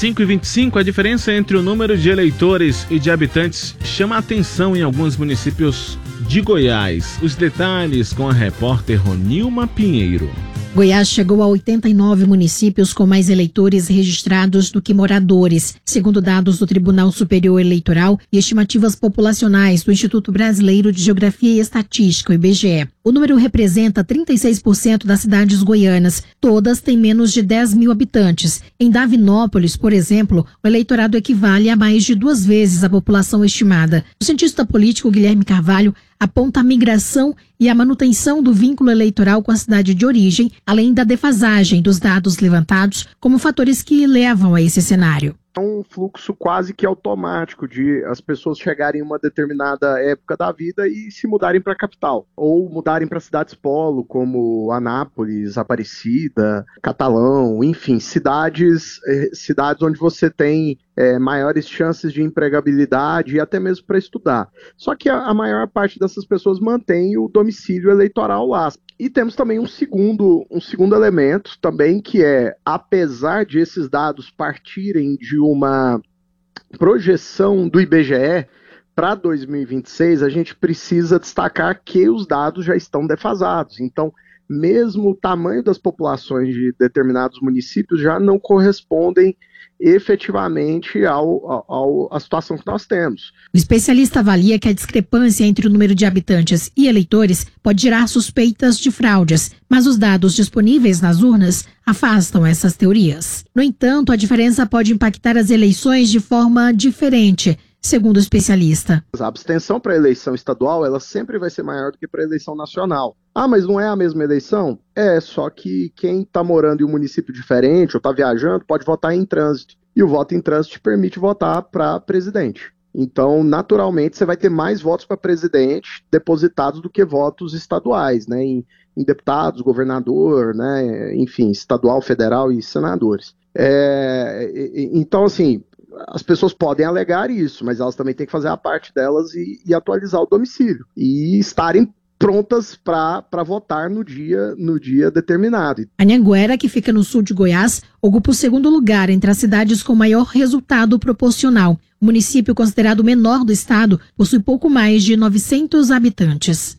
5h25, a diferença entre o número de eleitores e de habitantes chama a atenção em alguns municípios de Goiás. Os detalhes com a repórter Ronilma Pinheiro. Goiás chegou a 89 municípios com mais eleitores registrados do que moradores, segundo dados do Tribunal Superior Eleitoral e estimativas populacionais do Instituto Brasileiro de Geografia e Estatística, o IBGE. O número representa 36% das cidades goianas. Todas têm menos de 10 mil habitantes. Em Davinópolis, por exemplo, o eleitorado equivale a mais de 2 vezes a população estimada. O cientista político Guilherme Carvalho aponta a migração e a manutenção do vínculo eleitoral com a cidade de origem, além da defasagem dos dados levantados, como fatores que levam a esse cenário. É um fluxo quase que automático de as pessoas chegarem em uma determinada época da vida e se mudarem para a capital, ou mudarem para cidades polo, como Anápolis, Aparecida, Catalão, enfim, cidades onde você tem maiores chances de empregabilidade e até mesmo para estudar. Só que a maior parte dessas pessoas mantém o domicílio eleitoral lá. E temos também um segundo elemento também, que é, apesar de esses dados partirem de uma projeção do IBGE para 2026, a gente precisa destacar que os dados já estão defasados. Então, mesmo o tamanho das populações de determinados municípios já não correspondem efetivamente à situação que nós temos. O especialista avalia que a discrepância entre o número de habitantes e eleitores pode gerar suspeitas de fraudes, mas os dados disponíveis nas urnas afastam essas teorias. No entanto, a diferença pode impactar as eleições de forma diferente, segundo o especialista. A abstenção para a eleição estadual, ela sempre vai ser maior do que para a eleição nacional. Ah, mas não é a mesma eleição? É, só que quem está morando em um município diferente ou está viajando pode votar em trânsito. E o voto em trânsito te permite votar para presidente. Então, naturalmente, você vai ter mais votos para presidente depositados do que votos estaduais, né? Em deputados, governador, né? Enfim, estadual, federal e senadores. Então, assim, as pessoas podem alegar isso, mas elas também têm que fazer a parte delas e atualizar o domicílio. E estarem prontas para votar no dia determinado. Anhanguera, que fica no sul de Goiás, ocupa o segundo lugar entre as cidades com maior resultado proporcional. O município, considerado o menor do estado, possui pouco mais de 900 habitantes.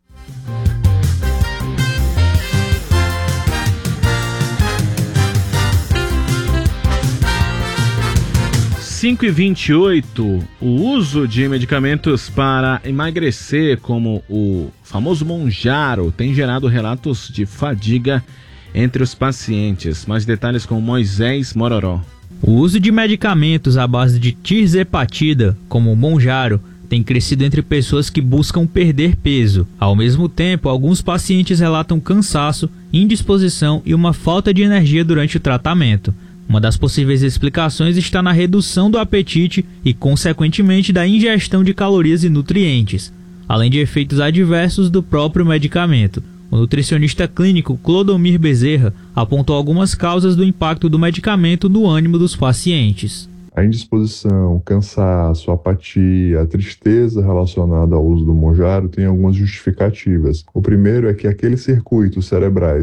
Cinco e 28, o uso de medicamentos para emagrecer, como o famoso Mounjaro, tem gerado relatos de fadiga entre os pacientes. Mais detalhes com Moisés Mororó. O uso de medicamentos à base de tirzepatida, como o Mounjaro, tem crescido entre pessoas que buscam perder peso. Ao mesmo tempo, alguns pacientes relatam cansaço, indisposição e uma falta de energia durante o tratamento. Uma das possíveis explicações está na redução do apetite e, consequentemente, da ingestão de calorias e nutrientes, além de efeitos adversos do próprio medicamento. O nutricionista clínico Clodomir Bezerra apontou algumas causas do impacto do medicamento no ânimo dos pacientes. A indisposição, o cansaço, a apatia, a tristeza relacionada ao uso do Mounjaro tem algumas justificativas. O primeiro é que aqueles circuitos cerebrais